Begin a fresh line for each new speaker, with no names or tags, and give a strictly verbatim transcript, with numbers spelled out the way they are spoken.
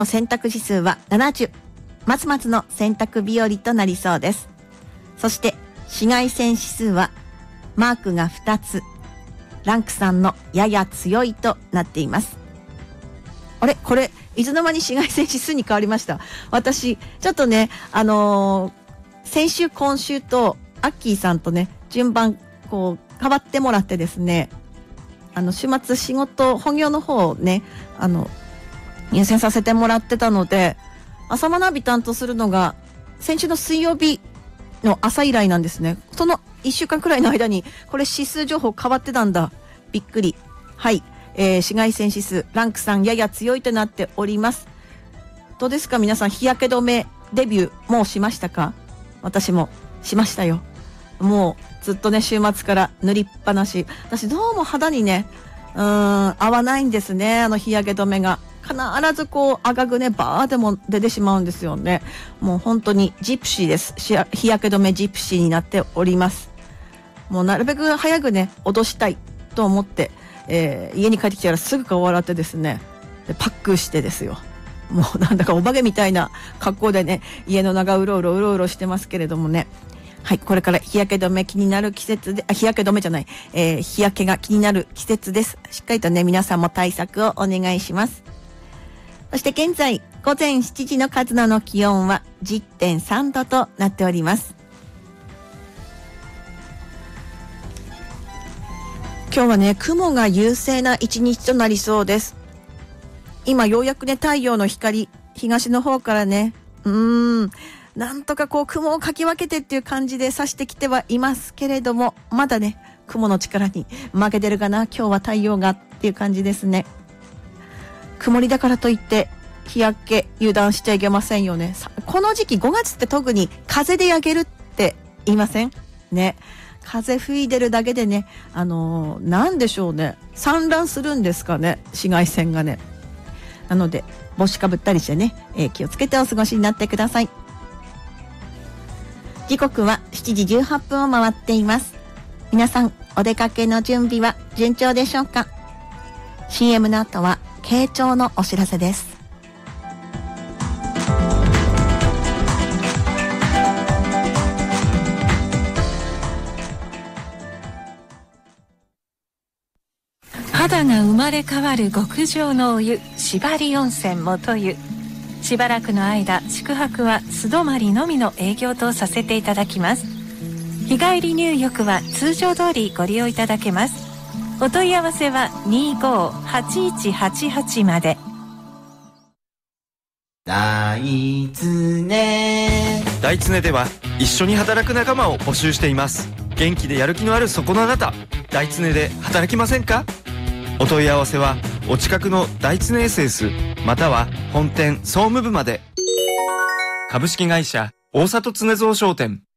洗濯指数はななじゅう。まずまずの洗濯日和となりそうです。そして紫外線指数はマークがふたつ、ランクさんのやや強いとなっています。あれこれいつの間に紫外線指数に変わりました。私ちょっとねあのー、先週今週とアッキーさんとね順番こう変わってもらってですね、あの週末仕事本業の方をねあの優先させてもらってたので、朝学び担当するのが先週の水曜日の朝以来なんですね。そのいっしゅうかんくらいの間にこれ指数情報変わってたんだ、びっくり。はい、えー、紫外線指数ランクさんやや強いとなっております。どうですか皆さん、日焼け止めデビューもうしましたか？私もしましたよ。もうずっとね週末から塗りっぱなし。私どうも肌にねうーん合わないんですね、あの日焼け止めが。必ずこう赤くねバーでも出てしまうんですよね。もう本当にジプシーです。日焼け止めジプシーになっております。もうなるべく早くね脅したいと思って、えー、家に帰ってきたらすぐ顔洗ってですね、でパックしてですよ、もうなんだかお化けみたいな格好でね家の中うろうろうろうろしてますけれどもね。はい、これから日焼け止め気になる季節で、あ、日焼け止めじゃない、えー、日焼けが気になる季節です。しっかりとね皆さんも対策をお願いします。そして現在午前しちじの勝野の気温は じゅってんさん 度となっております。今日はね雲が優勢な一日となりそうです。今ようやくね太陽の光東の方からねうーんなんとかこう雲をかき分けてっていう感じで差してきてはいますけれども、まだね雲の力に負けてるかな。今日は太陽がっていう感じですね。曇りだからといって日焼け油断しちゃいけませんよね。この時期ごがつって特に風で焼けるって言いませんね。風吹いてるだけでねあのー、なんでしょうね、散乱するんですかね、紫外線がね。なので帽子かぶったりしてね、えー、気をつけてお過ごしになってください。時刻はしちじじゅうはっぷんを回っています。皆さんお出かけの準備は順調でしょうか？ シーエム の後は慶長のお知らせです。
肌が生まれ変わる極上のお湯、芝里温泉元湯。しばらくの間宿泊は素泊まりのみの営業とさせていただきます。日帰り入浴は通常通りご利用いただけます。お問い合わせはにーごーはちいちはちはちまで。
大常
大常では一緒に働く仲間を募集しています。元気でやる気のあるそこのあなた、大常で働きませんか？お問い合わせはお近くの大常 エスエス または本店総務部まで。株式会社大里常蔵商店。